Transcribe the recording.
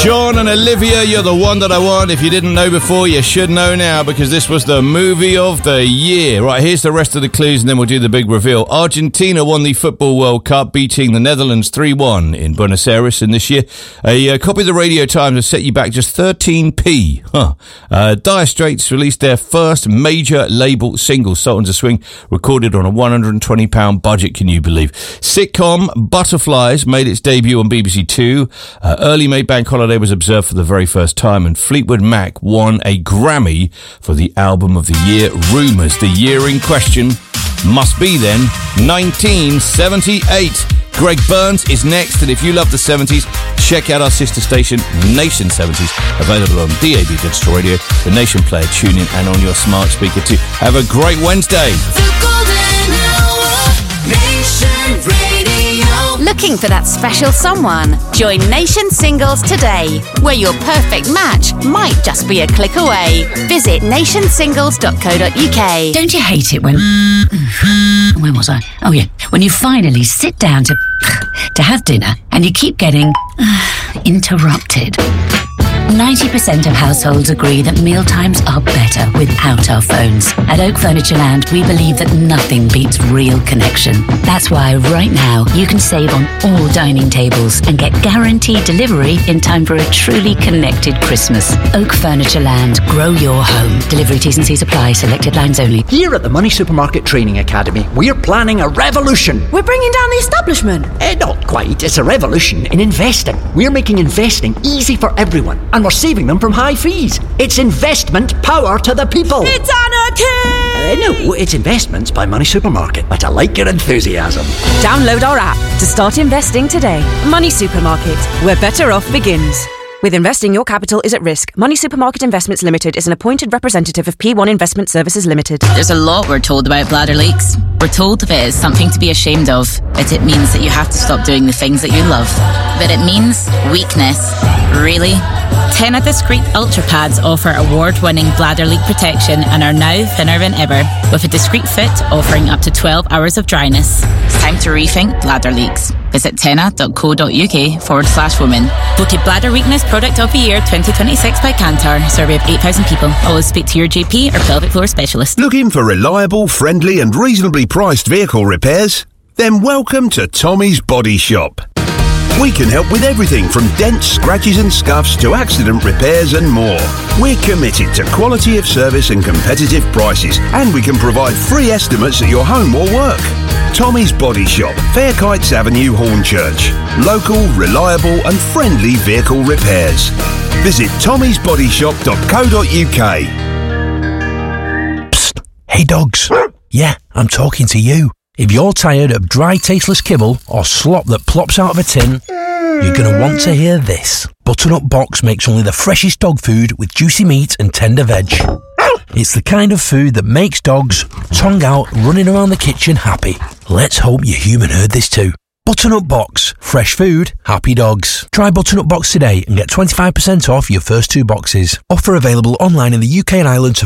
Sean and Olivia, You're the One That I Want. If you didn't know before, you should know now, because this was the movie of the year. Right, here's the rest of the clues and then we'll do the big reveal. Argentina won the Football World Cup, beating the Netherlands 3-1 in Buenos Aires in this year. A copy of the Radio Times has set you back just 13p. Dire Straits released their first major label single, Sultans of Swing, recorded on a £120 budget, can you believe? Sitcom Butterflies made its debut on BBC Two. Early May Bank Holiday was observed for the very first time, and Fleetwood Mac won a Grammy for the Album of the Year, Rumours. The year in question must be then 1978. Greg Burns is next, and if you love the 70s, check out our sister station, Nation 70s, available on DAB Digital Radio, the Nation Player, tune in, and on your smart speaker too. Have a great Wednesday. The Golden Hour, Nation Radio. Looking for that special someone? Join Nation Singles today, where your perfect match might just be a click away. Visit nationsingles.co.uk. Don't you hate it when... Where was I? Oh, yeah. When you finally sit down to have dinner and you keep getting interrupted. 90% of households agree that mealtimes are better without our phones. At Oak Furniture Land, we believe that nothing beats real connection. That's why right now you can save on all dining tables and get guaranteed delivery in time for a truly connected Christmas. Oak Furniture Land, grow your home. Delivery T's and C's apply, selected lines only. Here at the Money Supermarket Training Academy, we're planning a revolution. We're bringing down the establishment. Not quite, it's a revolution in investing. We're making investing easy for everyone, and we're saving them from high fees. It's investment power to the people. It's anarchy! No, it's Investments by Money Supermarket. But I like your enthusiasm. Download our app to start investing today. Money Supermarket, where better off begins. With investing, your capital is at risk. Money Supermarket Investments Limited is an appointed representative of P1 Investment Services Limited. There's a lot we're told about bladder leaks. We're told that it is something to be ashamed of, that it means that you have to stop doing the things that you love. But it means weakness. Really? Tena Discreet Ultra Pads offer award-winning bladder leak protection and are now thinner than ever, with a discreet fit offering up to 12 hours of dryness. It's time to rethink bladder leaks. Visit tena.co.uk/women. Voted Bladder Weakness Product of the Year 2026 by Kantar. Survey of 8,000 people. Always speak to your GP or pelvic floor specialist. Looking for reliable, friendly and reasonably priced vehicle repairs? Then welcome to Tommy's Body Shop. We can help with everything from dents, scratches and scuffs to accident repairs and more. We're committed to quality of service and competitive prices, and we can provide free estimates at your home or work. Tommy's Body Shop, Fairkites Avenue, Hornchurch. Local, reliable and friendly vehicle repairs. Visit tommysbodyshop.co.uk. Psst. Hey dogs. Yeah, I'm talking to you. If you're tired of dry, tasteless kibble or slop that plops out of a tin, you're going to want to hear this. Butternut Box makes only the freshest dog food with juicy meat and tender veg. It's the kind of food that makes dogs, tongue out, running around the kitchen happy. Let's hope your human heard this too. Butternut Box. Fresh food, happy dogs. Try Butternut Box today and get 25% off your first 2 boxes. Offer available online in the UK and Ireland to